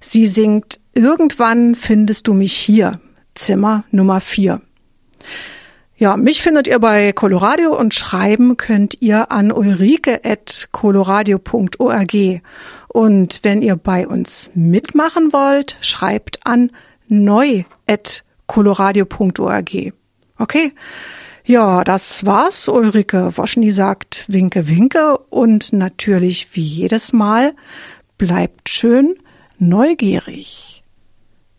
Sie singt Irgendwann findest du mich hier, Zimmer Nummer 4. Ja, mich findet ihr bei Coloradio und schreiben könnt ihr an ulrike@coloradio.org. Und wenn ihr bei uns mitmachen wollt, schreibt an neu@coloradio.org. Okay? Ja, das war's. Ulrike Woschny sagt Winke, winke und natürlich wie jedes Mal bleibt schön neugierig.